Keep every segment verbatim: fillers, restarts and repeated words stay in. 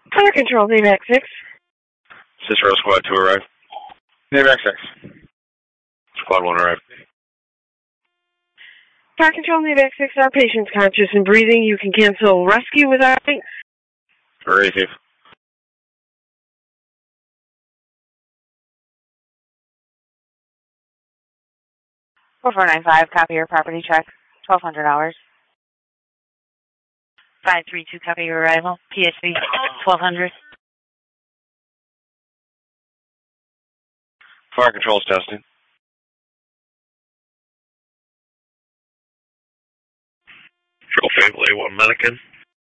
Fire control, Navac six. Cicero Squad two arrive. Navac six. Squad one arrive. Fire control, Navac six. Our patient's conscious and breathing. You can cancel rescue without it. Ready, Chief. four four nine five, copy your property check, twelve hundred dollars. five three two, copy your arrival, P S V, twelve hundred. Fire control's testing. Control Fable A one Medican.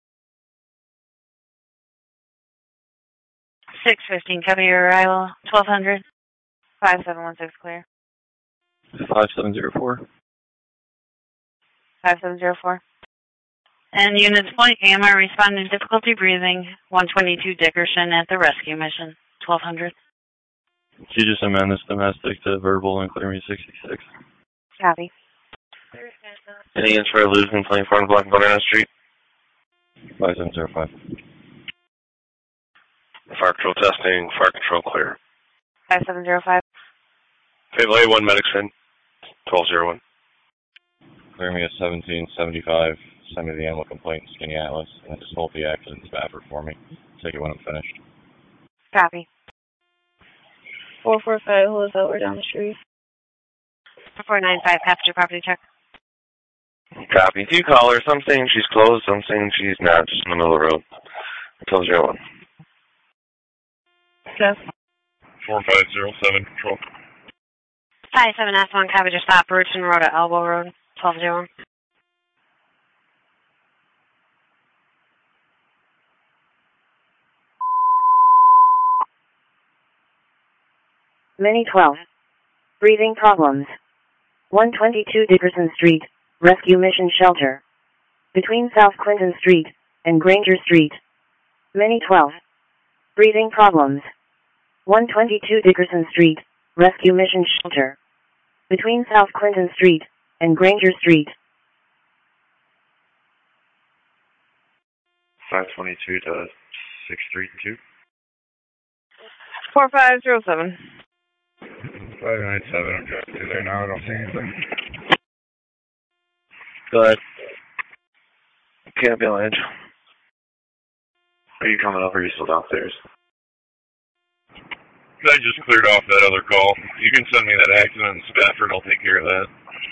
six fifteen, copy your arrival, twelve hundred. five seven one six, clear. five seven zero four. five seven zero four. And units point A M R responding to difficulty breathing, one twenty-two Dickerson at the rescue mission, twelve hundred. Could you just amend this domestic to verbal and clear me sixty-six? Copy. Any answer for losing playing front block on Banana Street? five seven zero five. Fire control testing, fire control clear. five seven zero five. Fable A one Medican, twelve zero one. Clear me at seventeen seventy-five. Send me the animal complaint, Skinny Atlas, and just hold the accident Spafford for me. Take it when I'm finished. Copy. four four five, hold us over down the street. four four nine five, passenger property check. Copy. Do you call her? Some saying she's closed, some saying she's not, just in the middle of the road. twelve zero one. Yes. four five zero seven, control. five seven S one, copy to stop, Richardson Road at Elbow Road, twelve zero one. Mini twelve. Breathing problems. one twenty-two Dickerson Street, Rescue Mission Shelter. Between South Clinton Street and Granger Street. Mini twelve. Breathing problems. one twenty-two Dickerson Street, Rescue Mission Shelter. Between South Clinton Street and Granger Street. five twenty-two to six three two. four five zero seven. five nine seven, I'm driving through there now, I don't see anything. Go ahead. Ambulance. Are you coming up or are you still downstairs? I just cleared off that other call. You can send me that accident in Spafford, I'll take care of that.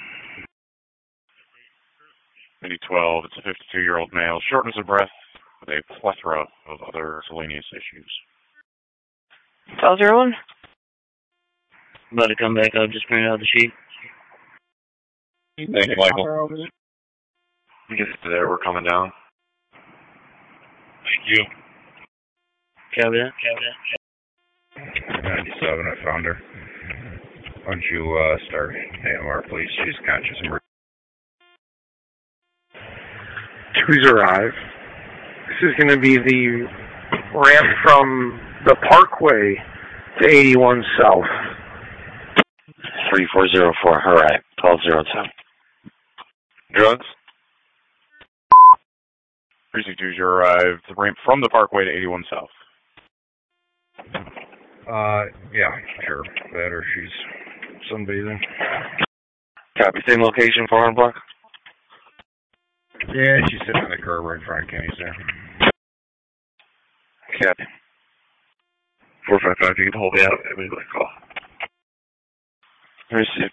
Mini twelve, it's a fifty-two-year-old male, shortness of breath, with a plethora of other miscellaneous issues. twelve zero one. About to come back up, just printed out the sheet. Thank you, Michael. We get to there, we're coming down. Thank you. Copy that. Copy that. ninety-seven, I found her. Why don't you uh, start A M R, please? She's conscious and breathing. Twos arrive. This is going to be the ramp from the Parkway to eighty-one South. three four zero four, all right, twelve zero seven. Drugs? Precinct two, you arrived. The ramp from the Parkway to eighty-one South. Uh, yeah, sure. That or she's sunbathing. Copy, same location, four hundred block? Yeah, she's sitting on the curb right in front of Kenny's there. Copy. four five five, you can hold me out. We can call. Received.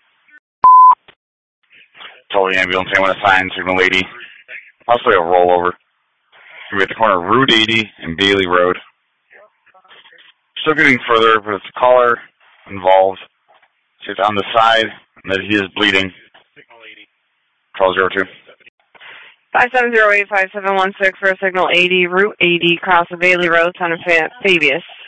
Told the ambulance I want to sign signal eighty. Possibly a rollover. We're at the corner of Route eighty and Bailey Road. Still getting further, but it's a caller involved. So it's on the side, and that he is bleeding. Call zero two. five seven zero eight five seven one six for signal eighty, Route eighty, cross of Bailey Road, son of Fa- Fabius.